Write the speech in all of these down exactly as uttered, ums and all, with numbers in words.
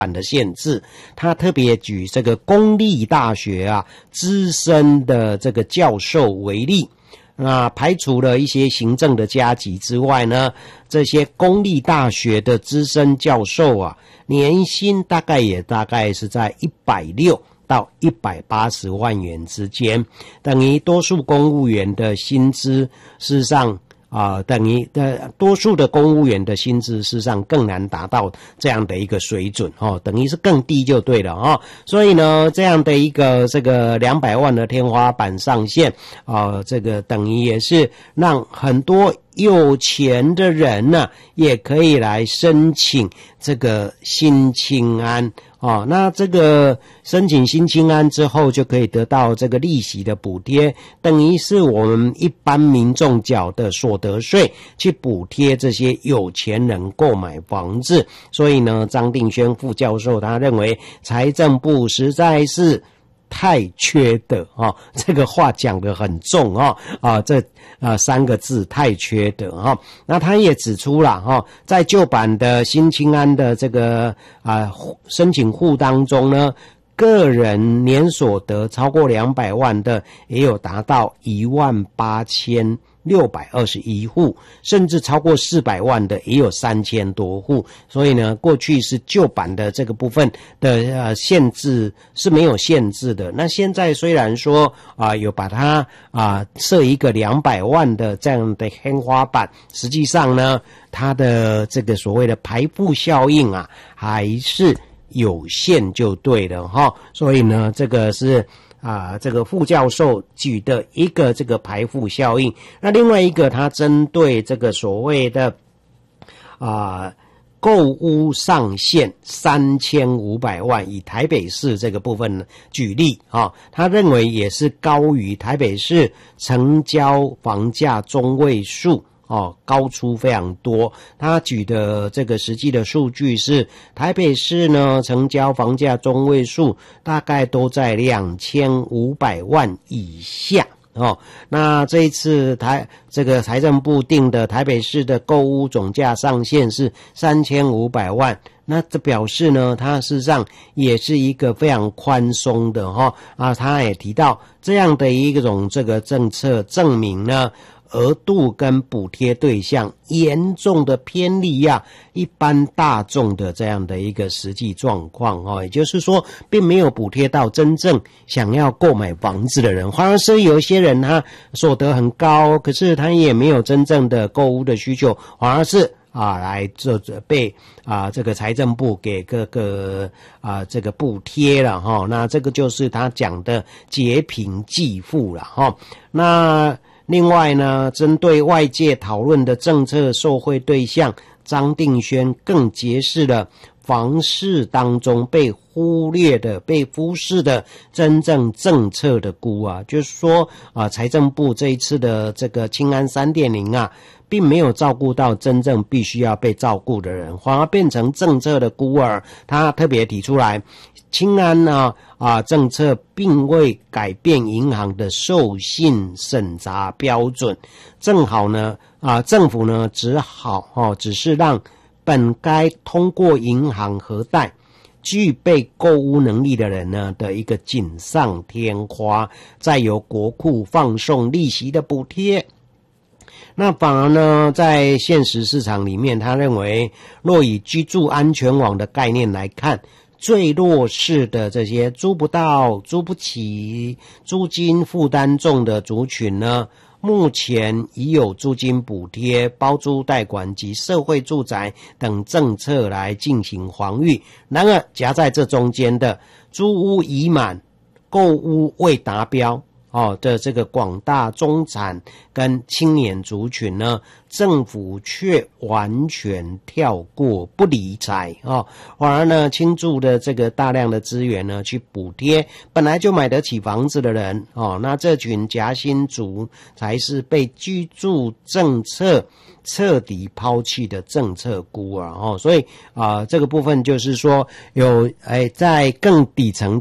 版的限制，他特别举这个公立大学啊资深的这个教授为例。那排除了一些行政的加级之外呢，这些公立大学的资深教授啊，年薪大概也大概是在一百六到一百八十万元之间，等于多数公务员的薪资，事实上啊、呃，等于的多数的公务员的薪资，事实上更难达到这样的一个水准哦，等于是更低就对了哦。所以呢，这样的一个这个两百万的天花板上限啊、呃，这个等于也是让很多有钱的人呢、啊，也可以来申请这个新青安哦。那这个申请新青安之后，就可以得到这个利息的补贴，等于是我们一般民众缴的所得税去补贴这些有钱人购买房子。所以呢，张定轩副教授他认为财政部实在是太缺德哦，这个话讲得很重哦啊，这啊三个字太缺德哈、哦。那他也指出了哈、哦，在旧版的新青安的这个啊申请户当中呢，个人年所得超过两百万的也有达到一万八千六百二十一户，甚至超过四百万的也有三千多户。所以呢，过去是旧版的这个部分的呃限制是没有限制的。那现在虽然说啊、呃、有把它啊、呃、设一个两百万的这样的天花板，实际上呢，它的这个所谓的排富效应啊还是有限就对了哈。所以呢，这个是啊，这个副教授举的一个这个排富效应。那另外一个，他针对这个所谓的啊购屋上限三千五百万，以台北市这个部分举例啊，他认为也是高于台北市成交房价中位数。哦，高出非常多。他举的这个实际的数据是，台北市呢成交房价中位数大概都在两千五百万以下。哦，那这一次台这个财政部定的台北市的购屋总价上限是三千五百万，那这表示呢，它事实上也是一个非常宽松的哈、哦、啊，他也提到这样的一种这个政策证明呢，额度跟补贴对象严重的偏离呀、啊，一般大众的这样的一个实际状况哦，也就是说，并没有补贴到真正想要购买房子的人，反而是有一些人他所得很高，可是他也没有真正的购屋的需求，反而是啊来这被啊这个财政部给各个啊这个补贴了哈、哦，那这个就是他讲的劫贫济富了哈、哦，那。另外呢，针对外界讨论的政策受惠对象，张定轩更揭示了房市当中被忽略的、被忽视的真正政策的估啊，就是说啊，财政部这一次的这个青安 三点零 啊，并没有照顾到真正必须要被照顾的人，反而变成政策的孤儿。他特别提出来，青安呢啊政策并未改变银行的授信审查标准，正好呢啊政府呢只好哦只是让本该通过银行核贷具备购屋能力的人呢的一个锦上添花，再由国库放送利息的补贴。那反而呢，在现实市场里面，他认为若以居住安全网的概念来看，最弱势的这些租不到、租不起、租金负担重的族群呢，目前已有租金补贴、包租代管及社会住宅等政策来进行防御。然而，夹在这中间的租屋已满、购屋未达标哦的这个广大中产跟青年族群呢，政府却完全跳过不理睬哦，反而呢倾注的这个大量的资源呢去补贴本来就买得起房子的人哦，那这群夹心族才是被居住政策彻底抛弃的政策孤儿哦，所以啊、呃、这个部分就是说有哎在更底层的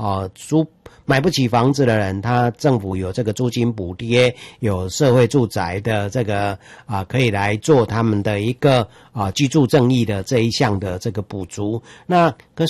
哦租买不起房子的人，他政府有这个租金补贴，有社会住宅的这个啊，可以来做他们的一个啊居住正义的这一项的这个补足。那跟